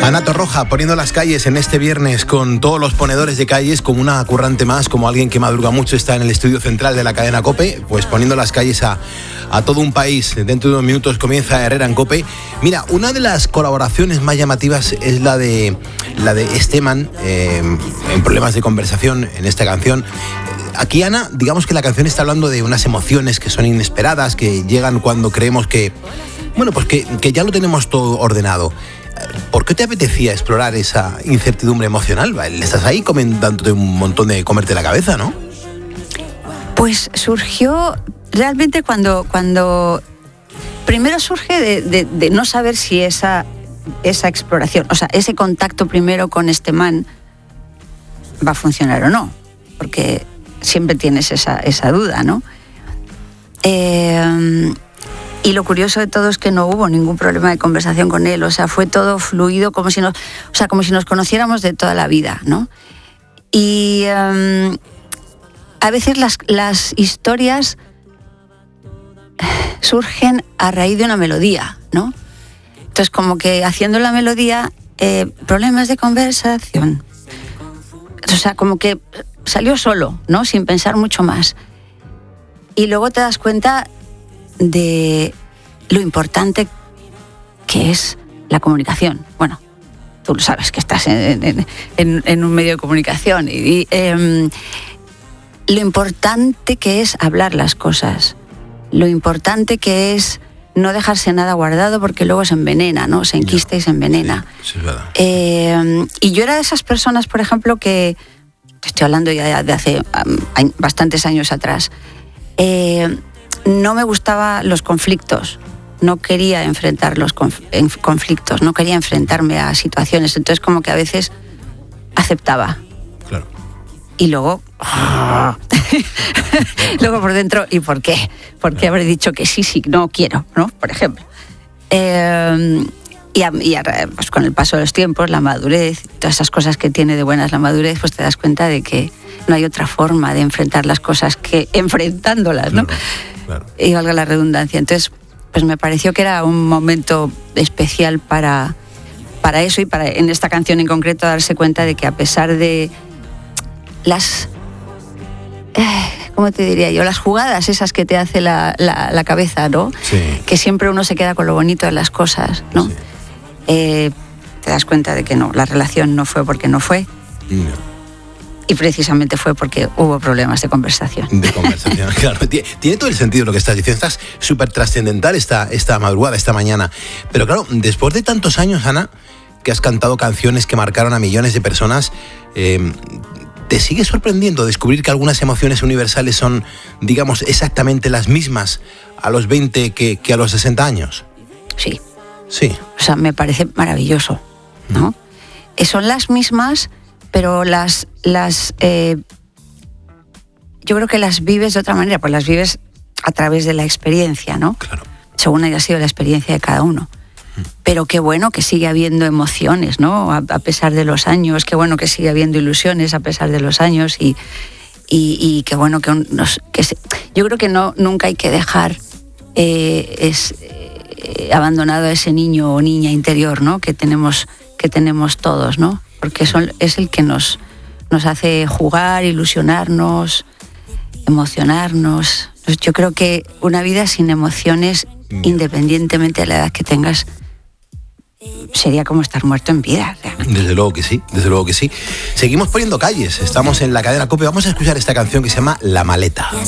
Ana Torroja poniendo las calles en este viernes con todos los ponedores de calles, como una currante más, como alguien que madruga mucho, está en el estudio central de la cadena COPE, pues poniendo las calles a todo un país. Dentro de unos minutos comienza Herrera en COPE. Mira, una de las colaboraciones más llamativas es la de Esteban en Problemas de Conversación, en esta canción. Aquí, Ana, digamos que la canción está hablando de unas emociones que son inesperadas, que llegan cuando creemos que, bueno, pues que ya lo tenemos todo ordenado. ¿Por qué te apetecía explorar esa incertidumbre emocional? Estás ahí comentándote un montón de comerte la cabeza, ¿no? Pues surgió realmente cuando primero surge de no saber si esa exploración, o sea, ese contacto primero con este man va a funcionar o no, porque siempre tienes esa duda, ¿no? Y lo curioso de todo es que no hubo ningún problema de conversación con él, o sea, fue todo fluido como si nos conociéramos de toda la vida, ¿no? Y a veces las historias surgen a raíz de una melodía, ¿no? Entonces, como que haciendo la melodía, problemas de conversación, o sea, como que salió solo, ¿no? Sin pensar mucho más. Y luego te das cuenta de lo importante que es la comunicación. Bueno, tú lo sabes que estás en un medio de comunicación y lo importante que es hablar las cosas, lo importante que es no dejarse nada guardado porque luego se envenena, ¿no? Se enquista y se envenena. Sí, es verdad. Y yo era de esas personas, por ejemplo, que estoy hablando ya de hace bastantes años atrás, no me gustaban los conflictos, no quería enfrentar los conflictos, no quería enfrentarme a situaciones, entonces como que a veces aceptaba. Claro. Y luego, luego por dentro, ¿y por qué? ¿Por qué habré dicho que sí, no quiero, ¿no? Por ejemplo. Y pues con el paso de los tiempos, la madurez, todas esas cosas que tiene de buenas la madurez, pues te das cuenta de que no hay otra forma de enfrentar las cosas que enfrentándolas, ¿no? Claro. Y valga la redundancia. Entonces, pues me pareció que era un momento especial para eso y para, en esta canción en concreto, darse cuenta de que a pesar de las... ¿cómo te diría yo? Las jugadas esas que te hace la cabeza, ¿no? Sí. Que siempre uno se queda con lo bonito de las cosas, ¿no? Sí. Te das cuenta de que no, la relación no fue porque no fue. No. Y precisamente fue porque hubo problemas de conversación. De conversación, claro. Tiene todo el sentido lo que estás diciendo. Estás súper trascendental esta madrugada, esta mañana. Pero claro, después de tantos años, Ana, que has cantado canciones que marcaron a millones de personas, ¿te sigue sorprendiendo descubrir que algunas emociones universales son, digamos, exactamente las mismas a los 20 que a los 60 años? Sí. Sí. O sea, me parece maravilloso, ¿no? Son las mismas, pero yo creo que las vives de otra manera, pues las vives a través de la experiencia, ¿no? Claro. Según haya sido la experiencia de cada uno. Pero qué bueno que sigue habiendo emociones, ¿no? A pesar de los años, qué bueno que sigue habiendo ilusiones a pesar de los años y qué bueno yo creo que nunca hay que dejar abandonado a ese niño o niña interior, ¿no? que tenemos todos, ¿no? Porque es el que nos hace jugar, ilusionarnos, emocionarnos. Yo creo que una vida sin emociones, independientemente de la edad que tengas, sería como estar muerto en vida. Desde luego que sí, desde luego que sí. Seguimos poniendo calles, estamos en la cadena COPE, vamos a escuchar esta canción que se llama La Maleta.